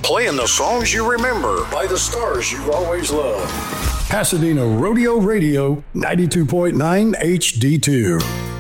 Playing the songs you remember by the stars you've always loved. Pasadena Rodeo Radio, 92.9 HD2.